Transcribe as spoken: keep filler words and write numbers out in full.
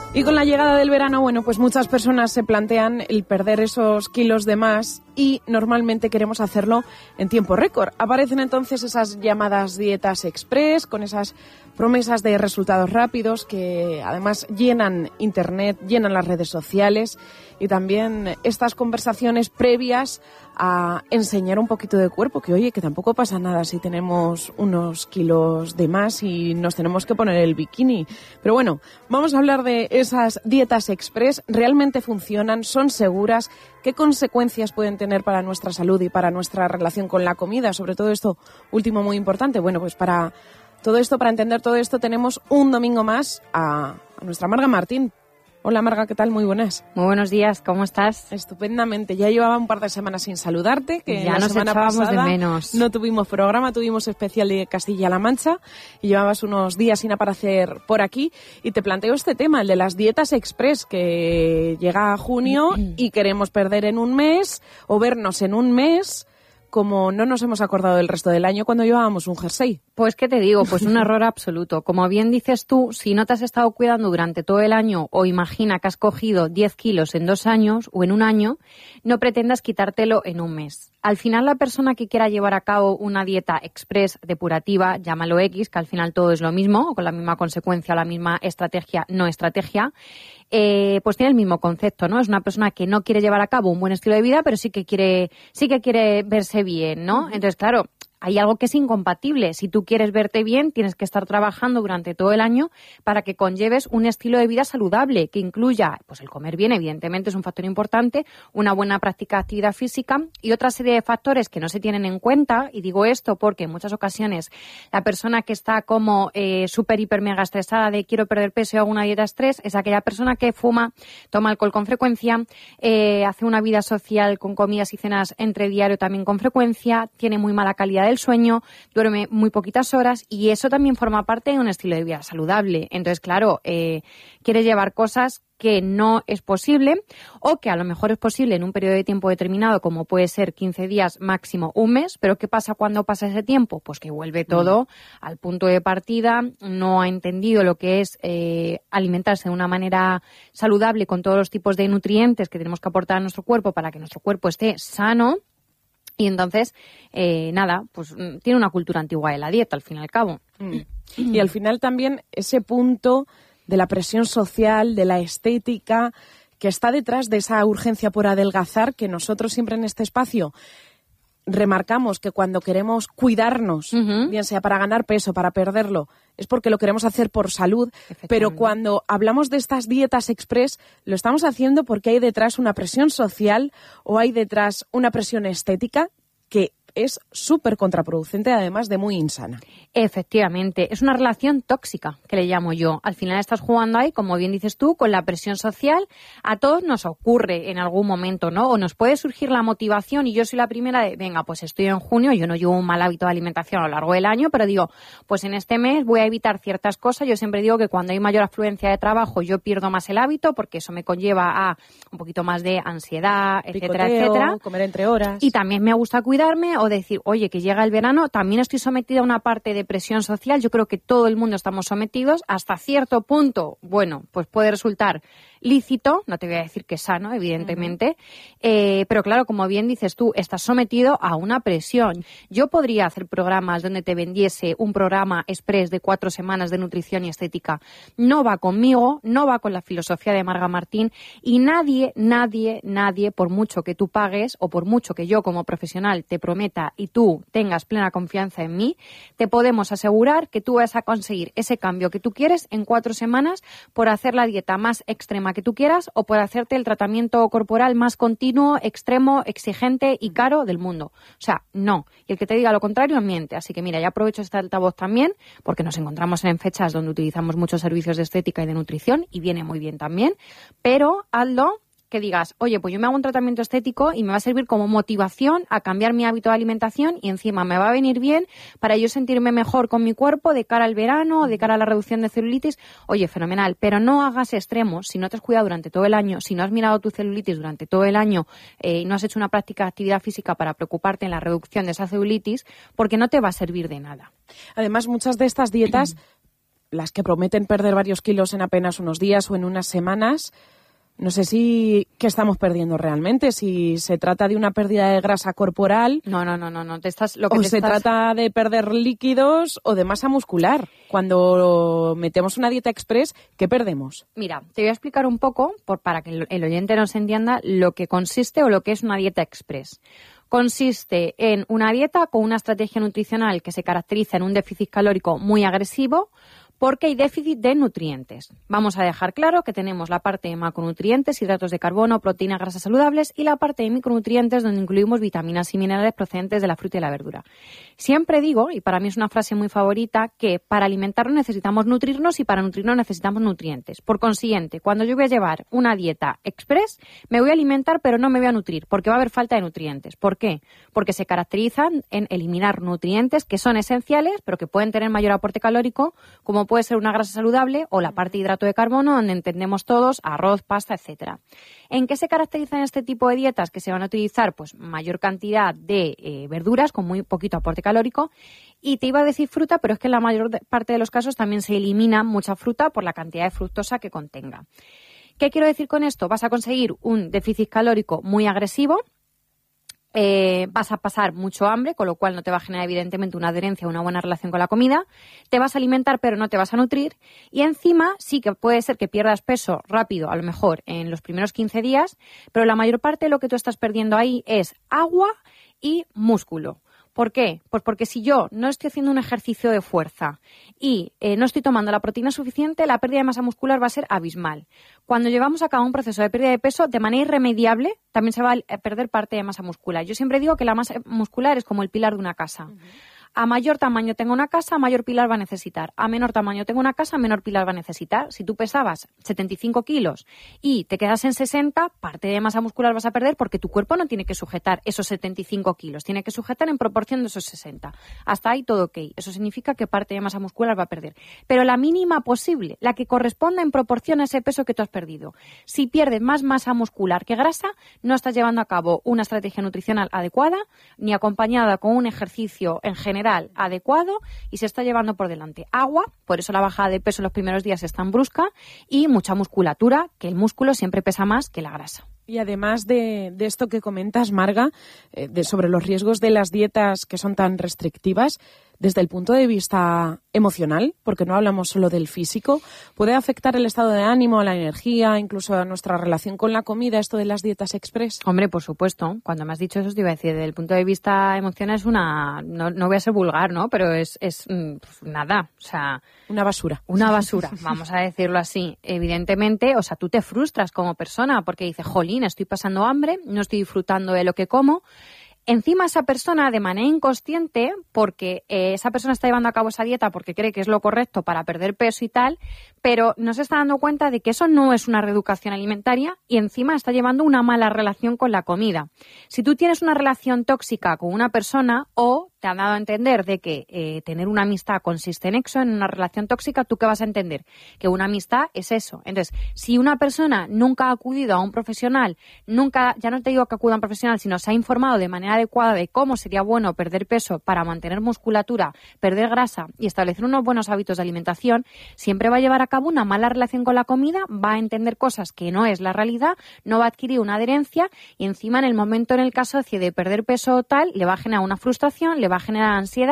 Y con la llegada del verano, bueno, pues muchas personas se plantean el perder esos kilos de más y normalmente queremos hacerlo en tiempo récord. Aparecen entonces esas llamadas dietas express con esas promesas de resultados rápidos que además llenan internet, llenan las redes sociales y también estas conversaciones previas a enseñar un poquito de cuerpo, que oye, que tampoco pasa nada si tenemos unos kilos de más y nos tenemos que poner el bikini. Pero bueno, vamos a hablar de esas dietas express. ¿Realmente funcionan? ¿Son seguras? ¿Qué consecuencias pueden tener para nuestra salud y para nuestra relación con la comida? Sobre todo esto último muy importante. Bueno, pues para todo esto, para entender todo esto, tenemos un domingo más a, a nuestra Marga Martín. Hola Marga, ¿qué tal? Muy buenas. Muy buenos días, ¿cómo estás? Estupendamente. Ya llevaba un par de semanas sin saludarte, que ya la nos semana echábamos pasada de menos. No tuvimos programa, tuvimos especial de Castilla-La Mancha y llevabas unos días sin aparecer por aquí y te planteo este tema, el de las dietas express, que llega a junio y queremos perder en un mes o vernos en un mes, como no nos hemos acordado del resto del año cuando llevábamos un jersey. Pues, ¿qué te digo? Pues un error absoluto. Como bien dices tú, si no te has estado cuidando durante todo el año o imagina que has cogido diez kilos en dos años o en un año, no pretendas quitártelo en un mes. Al final, la persona que quiera llevar a cabo una dieta express depurativa, llámalo X, que al final todo es lo mismo, o con la misma consecuencia, la misma estrategia, no estrategia, eh, pues tiene el mismo concepto, ¿no? Es una persona que no quiere llevar a cabo un buen estilo de vida, pero sí que quiere, sí que quiere verse bien, ¿no? Entonces, claro, hay algo que es incompatible. Si tú quieres verte bien, tienes que estar trabajando durante todo el año para que conlleves un estilo de vida saludable que incluya, pues el comer bien, evidentemente es un factor importante, una buena práctica de actividad física y otra serie de factores que no se tienen en cuenta. Y digo esto porque en muchas ocasiones la persona que está como eh, súper, hiper, mega estresada de quiero perder peso y hago una dieta estrés es aquella persona que fuma, toma alcohol con frecuencia, eh, hace una vida social con comidas y cenas entre diario también con frecuencia, tiene muy mala calidad del sueño, duerme muy poquitas horas y eso también forma parte de un estilo de vida saludable. Entonces, claro, eh, quiere llevar cosas que no es posible o que a lo mejor es posible en un periodo de tiempo determinado, como puede ser quince días, máximo un mes, pero ¿qué pasa cuando pasa ese tiempo? Pues que vuelve todo mm. al punto de partida, no ha entendido lo que es eh, alimentarse de una manera saludable con todos los tipos de nutrientes que tenemos que aportar a nuestro cuerpo para que nuestro cuerpo esté sano. Y entonces, eh, nada, pues tiene una cultura antigua de la dieta, al fin y al cabo. Mm. Y al final también ese punto de la presión social, de la estética, que está detrás de esa urgencia por adelgazar, que nosotros siempre en este espacio remarcamos que cuando queremos cuidarnos, uh-huh. bien sea para ganar peso, para perderlo, es porque lo queremos hacer por salud, pero cuando hablamos de estas dietas express, lo estamos haciendo porque hay detrás una presión social o hay detrás una presión estética que es súper contraproducente, además de muy insana. Efectivamente, es una relación tóxica, que le llamo yo. Al final estás jugando ahí, como bien dices tú, con la presión social. A todos nos ocurre en algún momento, ¿no? O nos puede surgir la motivación, y yo soy la primera de, venga, pues estoy en junio, yo no llevo un mal hábito de alimentación a lo largo del año, pero digo, pues en este mes voy a evitar ciertas cosas. Yo siempre digo que cuando hay mayor afluencia de trabajo, yo pierdo más el hábito, porque eso me conlleva a un poquito más de ansiedad, etcétera, Picoteo, etcétera. Comer entre horas. Y también me gusta cuidarme, o decir, oye, que llega el verano, también estoy sometida a una parte de presión social. Yo creo que todo el mundo estamos sometidos hasta cierto punto. Bueno, pues puede resultar lícito, no te voy a decir que sano, evidentemente, uh-huh. eh, pero claro, como bien dices tú, estás sometido a una presión. Yo podría hacer programas donde te vendiese un programa express de cuatro semanas de nutrición y estética. No va conmigo, no va con la filosofía de Marga Martín, y nadie, nadie, nadie, por mucho que tú pagues o por mucho que yo como profesional te prometa y tú tengas plena confianza en mí, te podemos asegurar que tú vas a conseguir ese cambio que tú quieres en cuatro semanas por hacer la dieta más extrema que tú quieras o por hacerte el tratamiento corporal más continuo, extremo, exigente y caro del mundo. O sea, no. Y el que te diga lo contrario miente. Así que mira, ya aprovecho este altavoz también, porque nos encontramos en fechas donde utilizamos muchos servicios de estética y de nutrición y viene muy bien también, pero hazlo que digas, oye, pues yo me hago un tratamiento estético y me va a servir como motivación a cambiar mi hábito de alimentación y encima me va a venir bien para yo sentirme mejor con mi cuerpo de cara al verano, de cara a la reducción de celulitis. Oye, fenomenal, pero no hagas extremos si no te has cuidado durante todo el año, si no has mirado tu celulitis durante todo el año eh, y no has hecho una práctica de actividad física para preocuparte en la reducción de esa celulitis, porque no te va a servir de nada. Además, muchas de estas dietas las que prometen perder varios kilos en apenas unos días o en unas semanas, no sé si qué estamos perdiendo realmente, si se trata de una pérdida de grasa corporal. No, no, no, no, no. Te estás, lo que o te se estás... trata de perder líquidos o de masa muscular. Cuando metemos una dieta express, ¿qué perdemos? Mira, te voy a explicar un poco, por, para que el, el oyente nos entienda, lo que consiste o lo que es una dieta express. Consiste en una dieta con una estrategia nutricional que se caracteriza en un déficit calórico muy agresivo, porque hay déficit de nutrientes. Vamos a dejar claro que tenemos la parte de macronutrientes, hidratos de carbono, proteínas, grasas saludables, y la parte de micronutrientes, donde incluimos vitaminas y minerales procedentes de la fruta y la verdura. Siempre digo, y para mí es una frase muy favorita, que para alimentarnos necesitamos nutrirnos y para nutrirnos necesitamos nutrientes. Por consiguiente, cuando yo voy a llevar una dieta express, me voy a alimentar pero no me voy a nutrir, porque va a haber falta de nutrientes. ¿Por qué? Porque se caracterizan en eliminar nutrientes que son esenciales, pero que pueden tener mayor aporte calórico, como puede ser una grasa saludable o la parte de hidrato de carbono, donde entendemos todos arroz, pasta, etcétera. ¿En qué se caracterizan este tipo de dietas? Que se van a utilizar pues mayor cantidad de eh, verduras con muy poquito aporte calórico. Y te iba a decir fruta, pero es que en la mayor parte de los casos también se elimina mucha fruta por la cantidad de fructosa que contenga. ¿Qué quiero decir con esto? Vas a conseguir un déficit calórico muy agresivo. Eh, vas a pasar mucho hambre, con lo cual no te va a generar evidentemente una adherencia o una buena relación con la comida. Te vas a alimentar pero no te vas a nutrir, y encima sí que puede ser que pierdas peso rápido, a lo mejor en los primeros quince días, pero la mayor parte de lo que tú estás perdiendo ahí es agua y músculo. ¿Por qué? Pues porque si yo no estoy haciendo un ejercicio de fuerza y eh, no estoy tomando la proteína suficiente, la pérdida de masa muscular va a ser abismal. Cuando llevamos a cabo un proceso de pérdida de peso, de manera irremediable, también se va a perder parte de masa muscular. Yo siempre digo que la masa muscular es como el pilar de una casa. Uh-huh. A mayor tamaño tenga una casa, a mayor pilar va a necesitar. A menor tamaño tenga una casa, a menor pilar va a necesitar. Si tú pesabas setenta y cinco kilos y te quedas en sesenta, parte de masa muscular vas a perder porque tu cuerpo no tiene que sujetar esos setenta y cinco kilos. Tiene que sujetar en proporción de esos sesenta. Hasta ahí todo ok. Eso significa que parte de masa muscular va a perder. Pero la mínima posible, la que corresponda en proporción a ese peso que tú has perdido. Si pierdes más masa muscular que grasa, no estás llevando a cabo una estrategia nutricional adecuada, ni acompañada con un ejercicio en general adecuado, y se está llevando por delante agua, por eso la bajada de peso en los primeros días es tan brusca, y mucha musculatura, que el músculo siempre pesa más que la grasa. Y además de, de esto que comentas, Marga, eh, de, sobre los riesgos de las dietas que son tan restrictivas, desde el punto de vista emocional, porque no hablamos solo del físico, ¿puede afectar el estado de ánimo, la energía, incluso a nuestra relación con la comida, esto de las dietas express? Hombre, por supuesto. Cuando me has dicho eso, te iba a decir, desde el punto de vista emocional es una... No, no voy a ser vulgar, ¿no? Pero es, es pues, nada, o sea... Una basura. Una basura, vamos a decirlo así. Evidentemente, o sea, tú te frustras como persona porque dices, jolín, estoy pasando hambre, no estoy disfrutando de lo que como. Encima esa persona, de manera inconsciente, porque eh, esa persona está llevando a cabo esa dieta porque cree que es lo correcto para perder peso y tal, pero no se está dando cuenta de que eso no es una reeducación alimentaria, y encima está llevando una mala relación con la comida. Si tú tienes una relación tóxica con una persona, o te han dado a entender de que eh, tener una amistad consiste en eso, en una relación tóxica, ¿tú qué vas a entender? Que una amistad es eso. Entonces, si una persona nunca ha acudido a un profesional, nunca, ya no te digo que acuda a un profesional, sino se ha informado de manera adecuada de cómo sería bueno perder peso para mantener musculatura, perder grasa y establecer unos buenos hábitos de alimentación, siempre va a llevar a cabo una mala relación con la comida, va a entender cosas que no es la realidad, no va a adquirir una adherencia, y encima en el momento, en el caso de perder peso o tal, le va a generar una frustración, le va a generar ansiedad